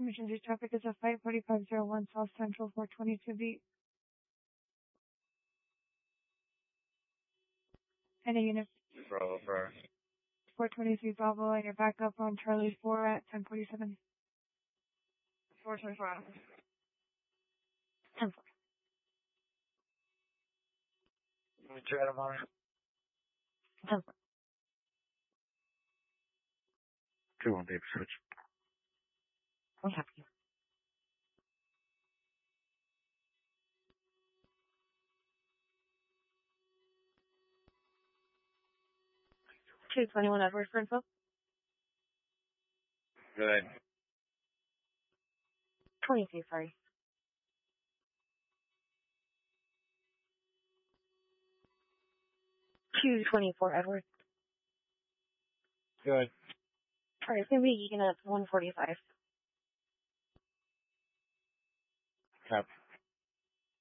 Emergency traffic is a Flight 4501 South Central 422B. And a unit Bravo, 423 Bravo, and you're back up on Charlie 4 at 1047. 424 hours. 10-4. Let me try them on it. 10-4. 2-1, baby, switch. We have you. Two 21 Edward for info. Good. 23, sorry. 224 Edward. Good. Alright, it's gonna be Egan at 145. Cap.